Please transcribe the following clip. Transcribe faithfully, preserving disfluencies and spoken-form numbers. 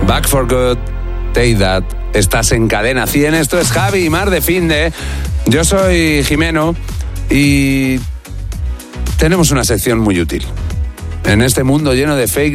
Back for Good, Take That. Estás en Cadena cien, esto es Javi y Mar de Finde. Yo soy Jimeno y tenemos una sección muy útil. En este mundo lleno de fake